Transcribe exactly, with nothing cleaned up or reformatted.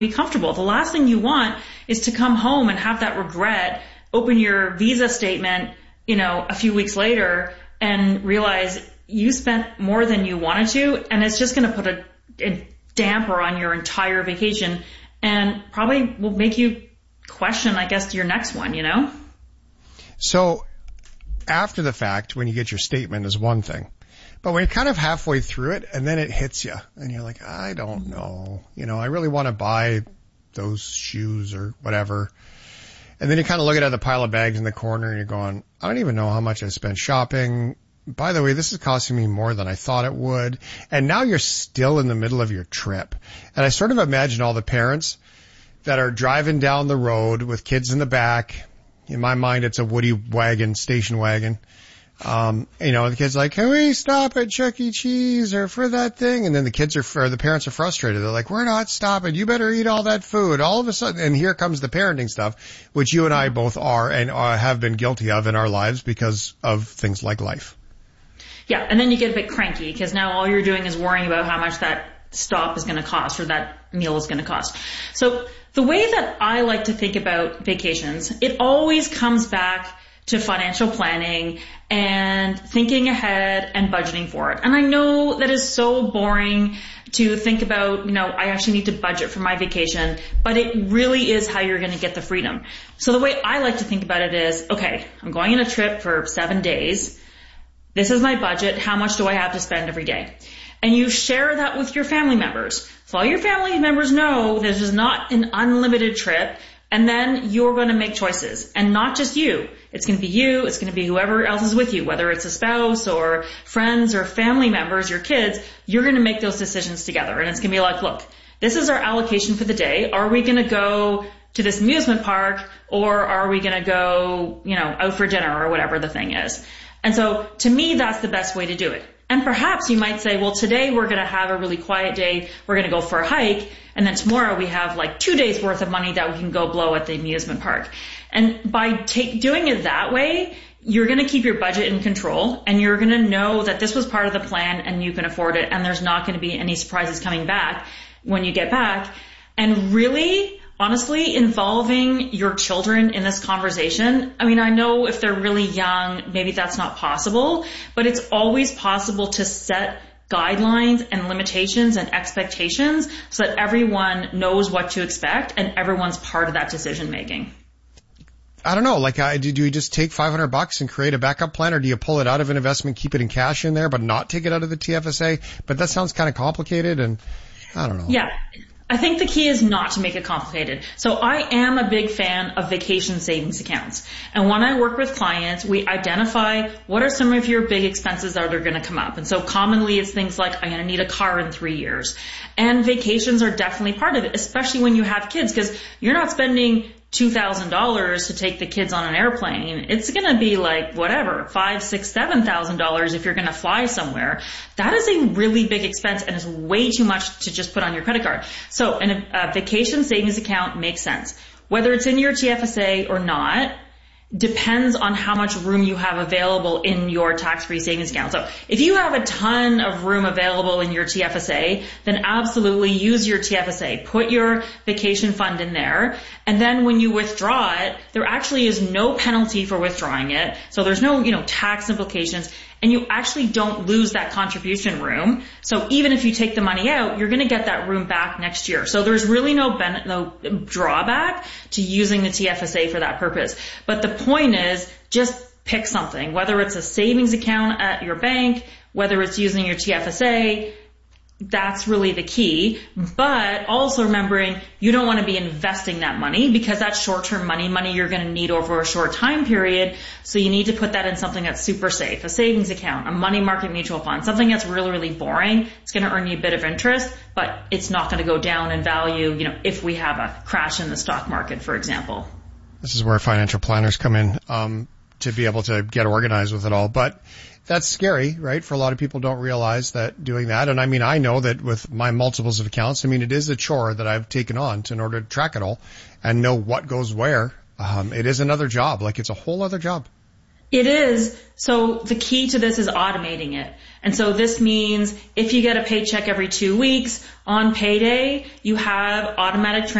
be comfortable. The last thing you want is to come home and have that regret, open your visa statement, you know, a few weeks later and realize you spent more than you wanted to, and it's just going to put a, a damper on your entire vacation and probably will make you question, I guess, your next one, you know? So after the fact, when you get your statement is one thing, but when you're kind of halfway through it and then it hits you and you're like, I don't know, you know, I really want to buy those shoes or whatever. And then you kind of look at the pile of bags in the corner and you're going, I don't even know how much I spent shopping. By the way, this is costing me more than I thought it would. And now you're still in the middle of your trip. And I sort of imagine all the parents that are driving down the road with kids in the back. In my mind, it's a Woody wagon, station wagon. Um, you know, the kid's like, can we stop at Chuck E. Cheese or for that thing? And then the kids are, or the parents are frustrated. They're like, we're not stopping. You better eat all that food. All of a sudden, and here comes the parenting stuff, which you and I both are and uh, have been guilty of in our lives because of things like life. Yeah, and then you get a bit cranky because now all you're doing is worrying about how much that stop is going to cost or that meal is going to cost. So the way that I like to think about vacations, it always comes back to financial planning and thinking ahead and budgeting for it. And I know that is so boring to think about, you know, I actually need to budget for my vacation, but it really is how you're going to get the freedom. So the way I like to think about it is, okay, I'm going on a trip for seven days. This is my budget. How much do I have to spend every day? And you share that with your family members. So all your family members know this is not an unlimited trip. And then you're going to make choices, and not just you. It's going to be you. It's going to be whoever else is with you, whether it's a spouse or friends or family members, your kids. You're going to make those decisions together. And it's going to be like, look, this is our allocation for the day. Are we going to go to this amusement park, or are we going to go, you know, out for dinner or whatever the thing is? And so to me, that's the best way to do it. And perhaps you might say, well, today we're going to have a really quiet day. We're going to go for a hike. And then tomorrow we have like two days worth of money that we can go blow at the amusement park. And by take, doing it that way, you're going to keep your budget in control, and you're going to know that this was part of the plan and you can afford it. And there's not going to be any surprises coming back when you get back. And really, honestly, involving your children in this conversation, I mean, I know if they're really young, maybe that's not possible, but it's always possible to set guidelines and limitations and expectations so that everyone knows what to expect and everyone's part of that decision making. I don't know, like, uh, do, do you just take five hundred bucks and create a backup plan, or do you pull it out of an investment, keep it in cash in there, but not take it out of the T F S A? But that sounds kind of complicated, and I don't know. Yeah. I think the key is not to make it complicated. So I am a big fan of vacation savings accounts. And when I work with clients, we identify what are some of your big expenses that are going to come up. And so commonly it's things like, I'm going to need a car in three years. And vacations are definitely part of it, especially when you have kids, because you're not spending two thousand dollars to take the kids on an airplane. It's going to be like whatever, five, six, seven thousand dollars if you're going to fly somewhere. That is a really big expense and is way too much to just put on your credit card. So an, a vacation savings account makes sense. Whether it's in your T F S A or not depends on how much room you have available in your tax-free savings account. So if you have a ton of room available in your T F S A, then absolutely use your T F S A. Put your vacation fund in there. And then when you withdraw it, there actually is no penalty for withdrawing it. So there's no, you know, tax implications. And you actually don't lose that contribution room. So even if you take the money out, you're going to get that room back next year. So there's really no ben- no drawback to using the T F S A for that purpose. But the point is, just pick something, whether it's a savings account at your bank, whether it's using your T F S A. That's really the key. But also remembering you don't want to be investing that money, because that's short-term money, money you're going to need over a short time period. So you need to put that in something that's super safe, a savings account, a money market mutual fund, something that's really, really boring. It's going to earn you a bit of interest, but it's not going to go down in value, you know, if we have a crash in the stock market, for example. This is where financial planners come in, um, to be able to get organized with it all. But that's scary, right? For a lot of people don't realize that doing that. And I mean, I know that with my multiples of accounts, I mean, it is a chore that I've taken on to, in order to track it all and know what goes where. Um, it is another job. Like, it's a whole other job. It is. So the key to this is automating it. And so this means if you get a paycheck every two weeks, on payday, you have automatic transfer